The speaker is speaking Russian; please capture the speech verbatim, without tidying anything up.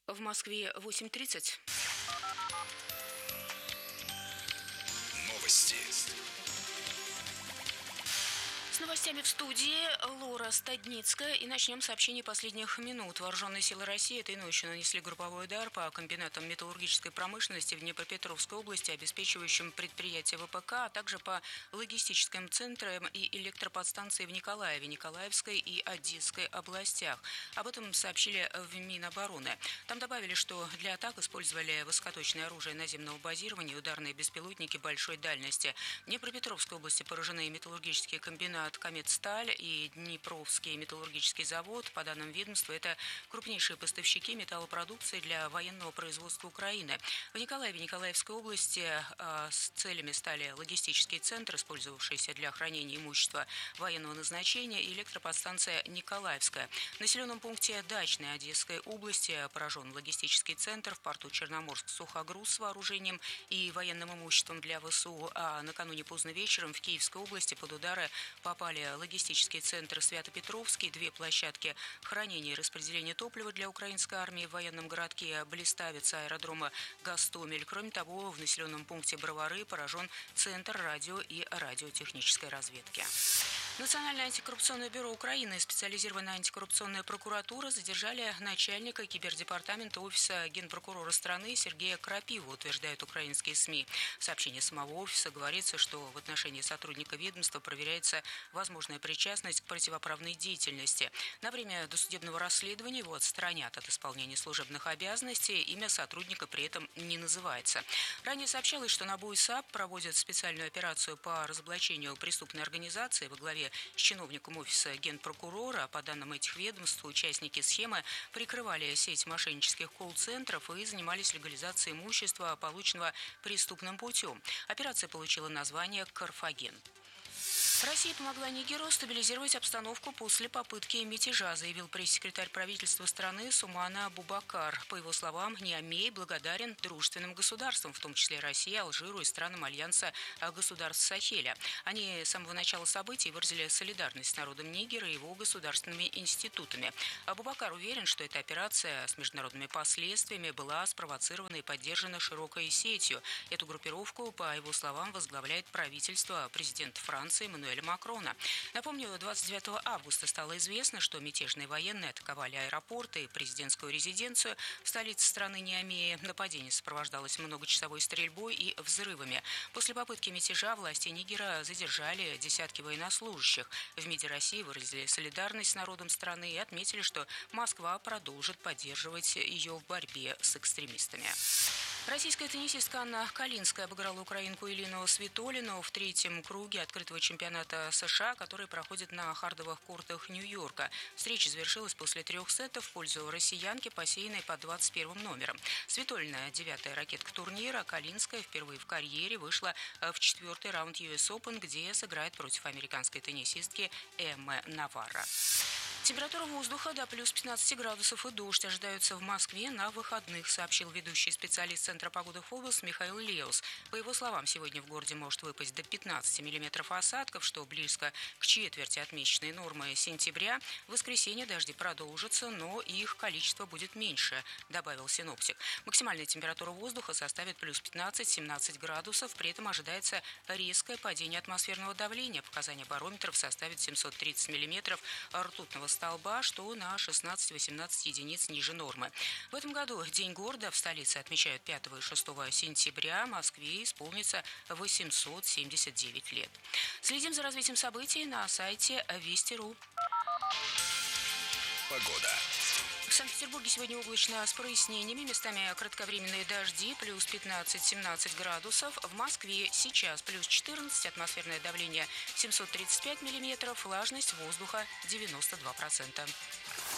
В Москве восемь тридцать. Новости. С новостями в студии Лора Стадницкая. И начнем с сообщений последних минут. Вооруженные силы России этой ночью нанесли групповой удар по комбинатам металлургической промышленности в Днепропетровской области, обеспечивающим предприятия ВПК, а также по логистическим центрам и электроподстанции в Николаеве, Николаевской и Одесской областях. Об этом сообщили в Минобороны. Там добавили, что для атак использовали высокоточное оружие наземного базирования и ударные беспилотники большой дальности. В Днепропетровской области поражены металлургические комбинаты «Кометсталь» и Днепровский металлургический завод. По данным ведомства, это крупнейшие поставщики металлопродукции для военного производства Украины. В Николаеве, Николаевской области э, с целями стали логистический центр, использовавшийся для хранения имущества военного назначения, и электроподстанция «Николаевская». В населенном пункте Дачной Одесской области поражен логистический центр, в порту Черноморск сухогруз с вооружением и военным имуществом для ВСУ. А накануне поздно вечером в Киевской области под удары попали логистический центр Свято-Петровский, две площадки хранения и распределения топлива для украинской армии в военном городке Блиставец, аэродрома Гастомель. Кроме того, в населенном пункте Бровары поражен Центр радио и радиотехнической разведки. Национальное антикоррупционное бюро Украины и специализированная антикоррупционная прокуратура задержали начальника кибердепартамента офиса генпрокурора страны Сергея Крапиву, утверждают украинские СМИ. В сообщении самого офиса говорится, что в отношении сотрудника ведомства проверяется возможная причастность к противоправной деятельности. На время досудебного расследования его отстранят от исполнения служебных обязанностей. Имя сотрудника при этом не называется. Ранее сообщалось, что НАБУ и САП проводят специальную операцию по разоблачению преступной организации во главе с чиновником офиса генпрокурора. По данным этих ведомств, участники схемы прикрывали сеть мошеннических колл-центров и занимались легализацией имущества, полученного преступным путем. Операция получила название «Карфаген». Россия помогла Нигеру стабилизировать обстановку после попытки мятежа, заявил пресс-секретарь правительства страны Сумана Абубакар. По его словам, Ниамей благодарен дружественным государствам, в том числе России, Алжиру и странам Альянса государств Сахеля. Они с самого начала событий выразили солидарность с народом Нигера и его государственными институтами. Абубакар уверен, что эта операция с международными последствиями была спровоцирована и поддержана широкой сетью. Эту группировку, по его словам, возглавляет правительство президента Франции Эммануэля Макрона. Напомню, двадцать девятого августа стало известно, что мятежные военные атаковали аэропорты и президентскую резиденцию в столице страны Ниамея. Нападение сопровождалось многочасовой стрельбой и взрывами. После попытки мятежа власти Нигера задержали десятки военнослужащих. В МИДе России выразили солидарность с народом страны и отметили, что Москва продолжит поддерживать ее в борьбе с экстремистами. Российская теннисистка Анна Калинская обыграла украинку Элину Свитолину в третьем круге открытого чемпионата США, который проходит на хардовых кортах Нью-Йорка. Встреча завершилась после трех сетов в пользу россиянки, посеянной под двадцать первым номером. Свитолина – девятая ракетка турнира. Калинская впервые в карьере вышла в четвертый раунд ю эс Open, где сыграет против американской теннисистки Эммы Наварро. Температура воздуха до плюс пятнадцати градусов и дождь ожидаются в Москве на выходных, сообщил ведущий специалист Центра погоды ФОБОС Михаил Леус. По его словам, сегодня в городе может выпасть до пятнадцати миллиметров осадков, что близко к четверти от месячной нормы сентября. В воскресенье дожди продолжатся, но их количество будет меньше, добавил синоптик. Максимальная температура воздуха составит плюс пятнадцать-семнадцать градусов. При этом ожидается резкое падение атмосферного давления. Показания барометров составят семьсот тридцать миллиметров ртутного столба, что на шестнадцать-восемнадцать единиц ниже нормы. В этом году День города в столице отмечают пятого и шестого сентября. Москве исполнится восемьсот семьдесят девять лет. Следим за развитием событий на сайте Вести точка ру. Погода. В Санкт-Петербурге сегодня облачно с прояснениями, местами кратковременные дожди, плюс пятнадцать-семнадцать градусов. В Москве сейчас плюс четырнадцать, атмосферное давление семьсот тридцать пять миллиметров, влажность воздуха девяносто два процента.